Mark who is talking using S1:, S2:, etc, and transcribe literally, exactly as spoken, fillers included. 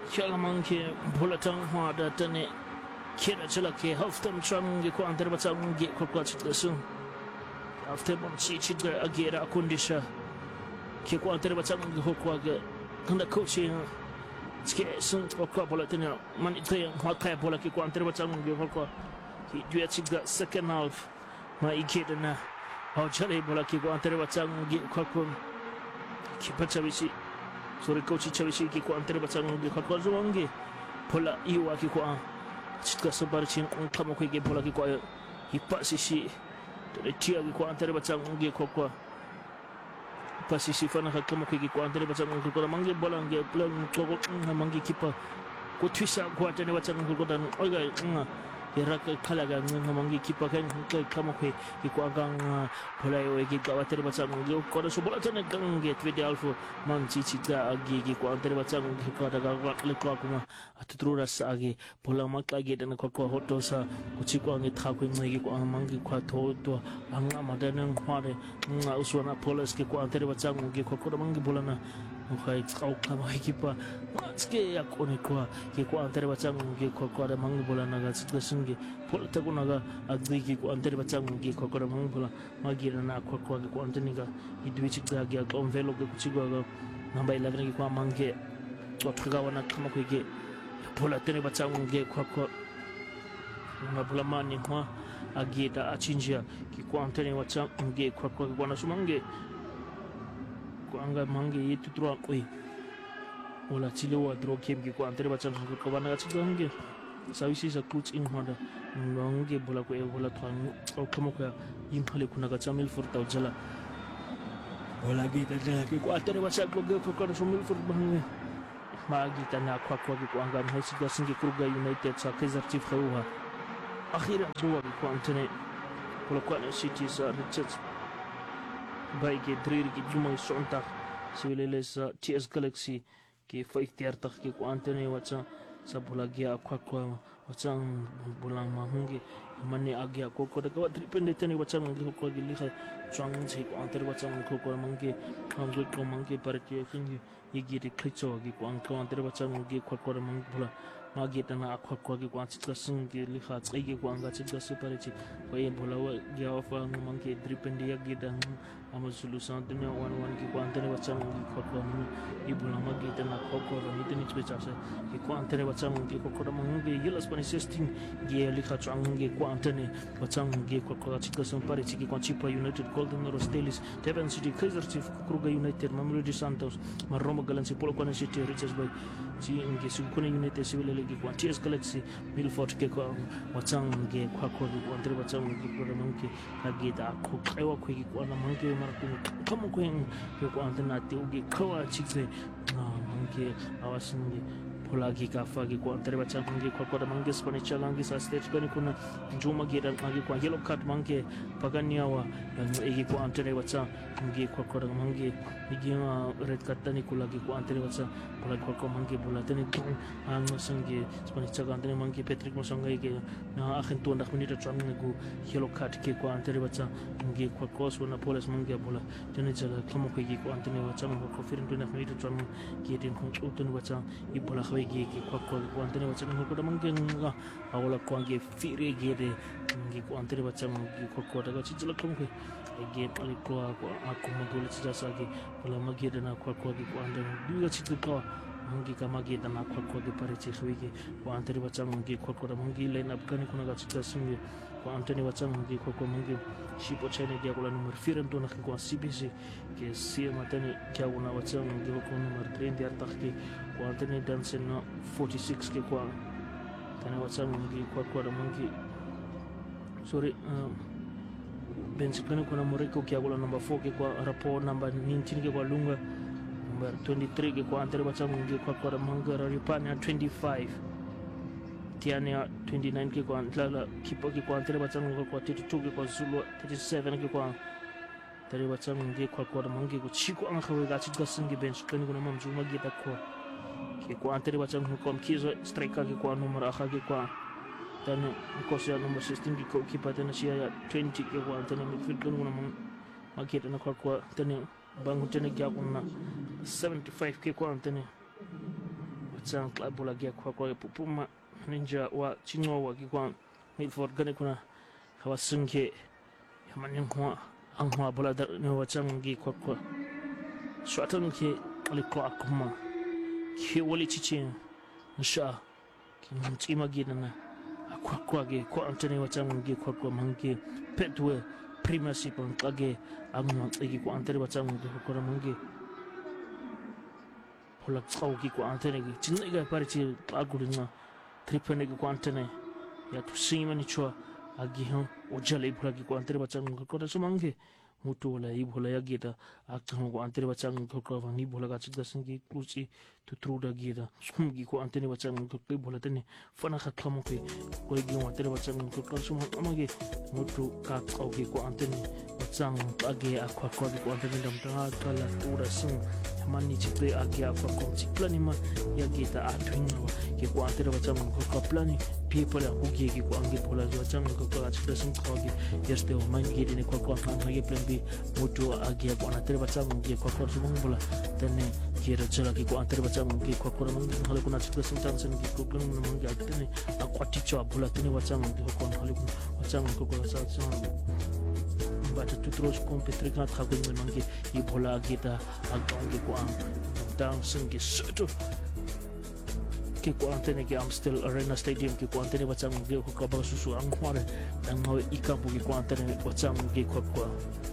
S1: Chalamanke Bulatan Hada Tane Kira Chalake Hoftam Chang Quanter Batang get Coquat the Sun. After Monchichida Agera Kundisha Kiquanter Batang Hokwaga Kunda coaching Ske Sun or Copolatina Manitay Haka Polaki Quanter Batang Hokwa. He duet second half. My Ikedana How Chale Bolaki Quanter Batang get Coquam Kipachavici. Sorry, coach Chavishi Quanter Batang Hokwazuangi Pola Iwaki Kwa Chika Sabarchin on Kamoki Polaki Kwa. He passes she. The Chia Quanter Batang Kokwa Passifana Kamoki Quanter Batang Mangi Bolange, Plan Mangi Keeper, Kutwisa Quanter Batang Kodan Oga, Iraka Kalaga, Mangi Keeper, Kamoki, Iquagang, Polayo, Gawater Batang, Kodasobolatan, Ganget with the Alpha, Manchichita, Gigi, Quanter Batang, Kadaga, Lekakuma, Atrura Sagi, Polamaka get and Kokwa Hotosa, Kuchiko, Taku, Mangi Quato, Anga Madan, Hade, Uswana Polas, Quanter Batang, Kokodamangi Bolana, Kama, Ske Yakonikwa, Quanter Batang, Kokoda Mangibolana, Singi, Poltagunaga, Agri, Quanter Batang, Kokoda Mangula, Magirana, Kokwa, Quantaniga, Idwichia, Convelo, Kuchigo, number eleven, Mange, Otagawana, Kamoki, Polatene Batang, Kokwa, Nabulamani, Agita, Achinja, Kiquantani, Watcham, Kokwa, Guanasumange, Quanga Mangi, to draw away. Ola Chilo, draw came Kiquantani, Batang, Kovanagachi. Services is a coach in Honda, Longe Bolakwe, Volatran, or Kamoka, Impali Kunagachamil for Taujala. Ola Gita, Quater was a good for Corosomil for Bangi. Magita Naquaka, Quanga, Hessiga Singi Kruga United, Sakazar Chief Haua. Ahira Tua, Quantane, Polakwana cities are Richards by Gedri, Juma Sonta, Civiles, T S Galaxy, K five Theater, Quantane, what's a Sabulagia Quaqua, Watang Bulang Mahungi, Mani Agia Coco, the God dependent Watang Coco, the little Chang, take on the Watang Coco Monkey, Congo Monkey, Parity, you get a clitcho, Giquanco, and the Watang Giquaco Mangula, Magit and Aquaqua, Giquantica Singi, Lihats, Egiquanga, Separati, Payabula, Giafa, Monkey, Dripendia Gitan, Amazulu Santana, one one Giquantana Watang, Giquaco, Ibula Magit and Aquaco, and Hidden Express, Giquantana Watang, Giquaco, Yellow Spanish system, Gielica Changi, Quantani, Watang, Giquaco, Chicas and Parity, Chipa United, Golden Rostelis, Devon City, Kaiser Chief, Kruga United, Mamuru de Santos, Maroma Galanci, Polocana City, Richards by G and Gisukuna United, Civil League, Quantias Galaxy, Milford Keko, Watang, Gay, Quaco, Quantri Watang, Giquana Monkey, Agita, Cook, Ewa Quiki, Quana Monkey, Marco, Come Queen, Quantanati, Koa Chixe, Monkey, our Singi. Polagi Kafagi, Quantre Batang, Quacoda Mangas, Panichalangis, State Ganicuna, Juma Gate and Magua, Yellow Cat Monkey, Paganiawa, and Egi Quantre Watsa, Ngi Quacoda Mangi, Igima, Red Catanicula, Quantre Watsa, Polaco Monkey, Bulatani, and Mosangi, Spanichagan Monkey, Patrick Mosanga, Agentu and Ahnita Traminagu, Yellow Cat, Quantre Watsa, Ngi Quacos, Napolis Manga Bula, Janizel, Kamoki, Quantani Watsa, Coffee to Ahnita Tram, getting Consultant Watsa, Ibola. Quaco, Quantani was a Manga, Aula Quangi, Firi Gede, Quantani was a Quaco, Chichilacum, again, Aliqua, Akumagulis Jasagi, Polamagid and Aquaco, Quantan, do the Chichica, Mungi Kamagid and Aquaco, the Parichi, Quantani was a Mungi, Quaco, Mungi, Lane up Canicuna, Chicasungi, Quantani was a Mungi, Quaco Mungi, Shipo Chene, Diagola, number Firan Donaka, C B C, Sia Matani, Kawana, was a Mungi, number three in the Ataki. Quantani dancing forty-six ke kwa tani watsa mungi kwa kwa mungi sorry bench kana kuna Moreko kia gola number four ke kwa rapo number nineteen ke kwa Lunga number twenty-three ke kwa antare watsa mungi kwa kwa manga Ripania twenty-five Tiania twenty-nine ke kwa Lala kipa ke kwa antare watsa mungi kwa thirty-two ke kwa Zulu thirty-seven ke kwa tare watsa mungi kwa kwa mungi ko chiko angawe ga chika singi bench kana kuna mamjuma gita kwa kwa anteri bacang hukum kizo striker ke kwa nomor akha ke kwa dan kosia nomor sixteen ke ko kipa tan sia twenty ke kwa anteri midfield kan kuna makita na kwa kwa tan bangun tan ke kuna seventy-five ke kwa anteri Sang kla bola gia kwa kwa pupuma ninja wa chingo wa ki kwang mi for gane kuna hawa sungke yaman hwa ang hwa bola dar ne wa chang gi kwa kwa swatang ke ali kwa kuma ke wali chichin sha ki mti magi na kwa kwa ge kwa antene wa chang gi kwa kwa mangke petwe primacy pon kage ang hwa gi kwa antene wa chang gi kwa mangke Pola tsau ki ko antene ki chinna ga pare chi aguri nga tripene ki ko antene ya tu sima ni chua agi ho o jale pula ki ko antene bachang ko da sumange mutu la i bola ya gita ak ko antene bachang ko ko ni bola ga chida singi kuchi tu truda gita sum ki ko antene bachang ko pe bola tene fana kha khamo ke ko gi antene bachang ko ko sum amage mutu ka tsau ki ko antene bachang age akwa ko ki ko antene dam ta kala tura sing mani chikle age akwa ko chiklani ma ya gita atwinga ke ko antene bachang ko ko plani people who give you angi bola jo chang ko ko chida sing ko gi yeste o man gi ne ko ko kan ge plan bi mutu age ko antene bachang ge ko ko sum bola tene kira chala ki ko antene bachang ge ko ko man hale ko na chida sing chang sing ko ko man ge atene akwa ticho bola tene bachang ge ko hale ko bachang ko ko sa chang bata tutros kompetre kan thago men mangi i bola gita agangi ko ang dang sing ge soto ke ko antene ke Amstel Arena Stadium ke ko antene bachang ge ko ka ba susu ang hware dang ngaw ikampu ke ko antene bachang ge ko ko